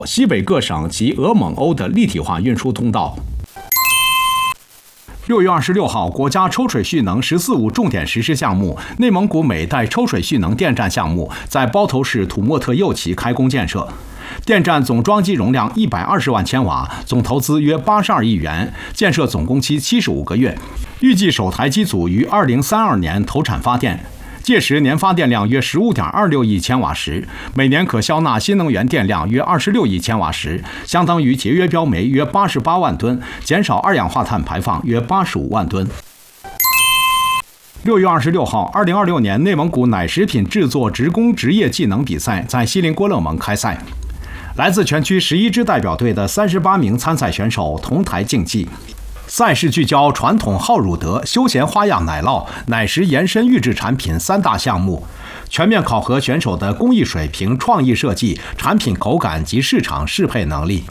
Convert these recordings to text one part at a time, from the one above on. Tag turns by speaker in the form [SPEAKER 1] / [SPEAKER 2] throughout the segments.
[SPEAKER 1] 西北各省及俄蒙欧的立体化运输通道。6月26号，国家抽水蓄能“十四五”重点实施项目内蒙古每代抽水蓄能电站项目在包头市土默特右旗开工建设。电站总装机容量120万千瓦，总投资约82亿元，建设总工期75个月，预计首台机组于2032年投产发电。届时年发电量约15.26亿千瓦时，每年可消纳新能源电量约26亿千瓦时，相当于节约标煤约88万吨，减少二氧化碳排放约85万吨。6月26号，2026年内蒙古奶食品制作职工职业技能比赛在锡林郭勒盟开赛，来自全区11支代表队的38名参赛选手同台竞技。赛事聚焦传统浩乳德、休闲花样奶酪、奶食延伸预制产品3大项目，全面考核选手的工艺水平、创意设计、产品口感及市场适配能力。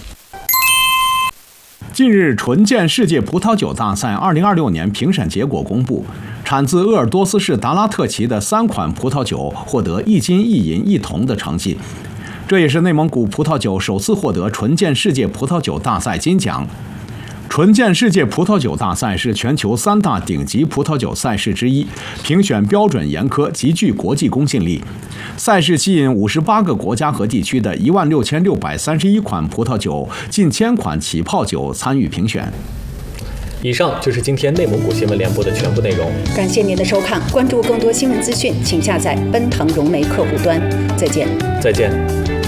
[SPEAKER 1] 近日，纯健世界葡萄酒大赛2026年评审结果公布，产自鄂尔多斯市达拉特旗的3款葡萄酒获得1金1银1铜的成绩，这也是内蒙古葡萄酒首次获得纯健世界葡萄酒大赛金奖。纯健世界葡萄酒大赛是全球3大顶级葡萄酒赛事之一，评选标准严苛，极具国际公信力。赛事吸引58个国家和地区的16631款葡萄酒、近1000款起泡酒参与评选。
[SPEAKER 2] 以上就是今天内蒙古新闻联播的全部内容。
[SPEAKER 3] 感谢您的收看，关注更多新闻资讯，请下载奔腾融媒客户端。再见。
[SPEAKER 2] 再见。